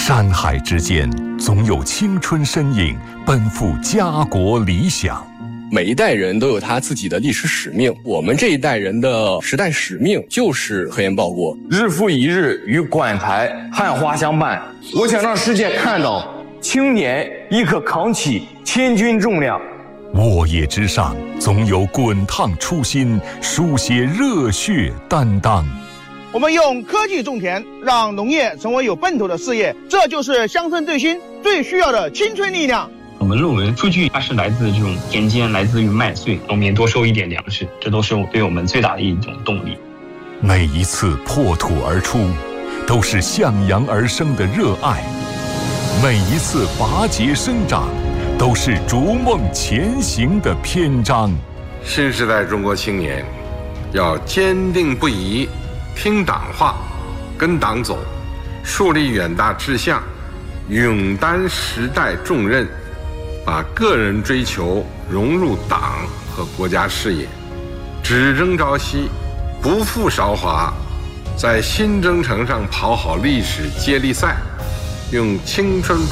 山海之间，总有青春身影奔赴家国理想。 每一代人都有他自己的历史使命，我们这一代人的时代使命就是和颜报国， 日复一日与馆台汉花相伴。我想让世界看到，青年亦可扛起千钧重量。 沃野之上，总有滚烫初心，书写热血担当。 我们用科技种田，让农业成为有奔头的事业，这就是乡村振兴最需要的青春力量。 我们论文数据它是来自这种田间，来自于麦穗，农民多收一点粮食，这都是对我们最大的一种动力。 每一次破土而出，都是向阳而生的热爱；每一次拔节生长，都是逐梦前行的篇章。 新时代中国青年要坚定不移，听党话，跟党走，树立远大志向，勇担时代重任，把个人追求融入党和国家事业，只争朝夕，不负韶华，在新征程上跑好历史接力赛，用青春